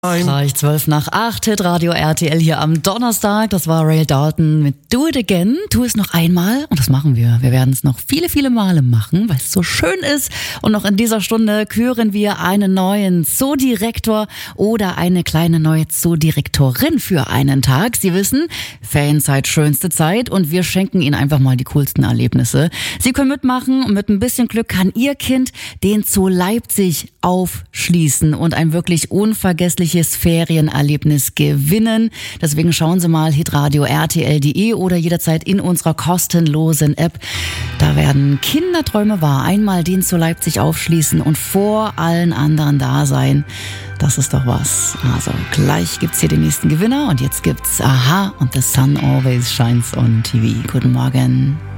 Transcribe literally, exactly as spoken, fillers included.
Gleich zwölf nach acht, Hitradio R T L hier am Donnerstag. Das war Ray Dalton mit Do It Again. Tu es noch einmal und das machen wir. Wir werden es noch viele, viele Male machen, weil es so schön ist. Und noch in dieser Stunde küren wir einen neuen Zoodirektor oder eine kleine neue Zoodirektorin für einen Tag. Sie wissen, Ferienzeit, schönste Zeit und wir schenken Ihnen einfach mal die coolsten Erlebnisse. Sie können mitmachen und mit ein bisschen Glück kann Ihr Kind den Zoo Leipzig aufschließen und ein wirklich unvergessliches Ferienerlebnis gewinnen. Deswegen schauen Sie mal hitradio R T L punkt de oder jederzeit in unserer kostenlosen App. Da werden Kinderträume wahr. Einmal den Zoo Leipzig aufschließen und vor allen anderen da sein. Das ist doch was. Also gleich gibt's hier den nächsten Gewinner und jetzt gibt's Aha und The Sun Always Shines on T V. Guten Morgen.